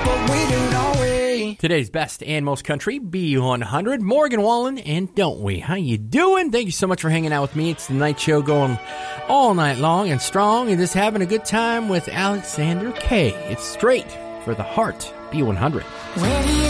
but we do, don't we? Today's best and most country, B100, Morgan Wallen, and Don't We? How you doing? Thank you so much for hanging out with me. It's the night show going all night long and strong, and just having a good time with Alexander K. It's straight for the heart, B100.